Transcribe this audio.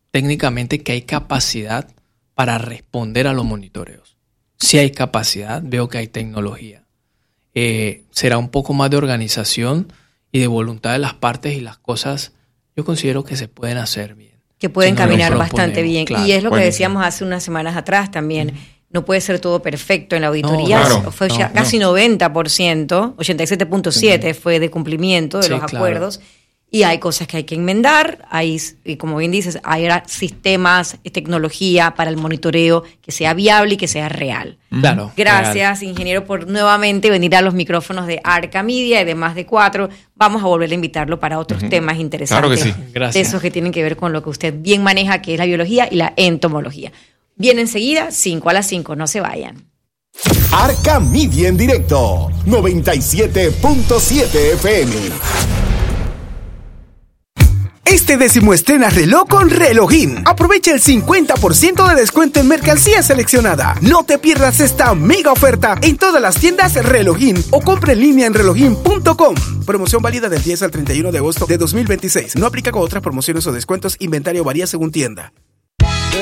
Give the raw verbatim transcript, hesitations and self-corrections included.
técnicamente que hay capacidad para responder a los monitoreos. Si hay capacidad, veo que hay tecnología. Eh, será un poco más de organización y de voluntad de las partes, y las cosas yo considero que se pueden hacer bien. Que pueden si no caminar bastante bien. Claro. Y es lo que Buenísimo. decíamos hace unas semanas atrás también. Mm. No puede ser todo perfecto en la auditoría. No, claro. Fue ya No, casi no. noventa por ciento, ochenta y siete punto siete uh-huh. fue de cumplimiento de sí, los claro. acuerdos. Y hay cosas que hay que enmendar. Hay, y como bien dices, hay sistemas, tecnología para el monitoreo que sea viable y que sea real. Claro. Gracias, real. ingeniero, por nuevamente venir a los micrófonos de Arca Media y de Más de Cuatro. Vamos a volver a invitarlo para otros uh-huh. temas interesantes. Claro que sí. Gracias. De esos que tienen que ver con lo que usted bien maneja, que es la biología y la entomología. Viene enseguida, cinco a las cinco, no se vayan. Arca Media en directo, noventa y siete punto siete F M. Este décimo estrena reloj con Relojín. Aprovecha el cincuenta por ciento de descuento en mercancía seleccionada. No te pierdas esta mega oferta en todas las tiendas Relojín o compra en línea en relojín punto com. Promoción válida del diez al treinta y uno de agosto de dos mil veintiséis. No aplica con otras promociones o descuentos. Inventario varía según tienda.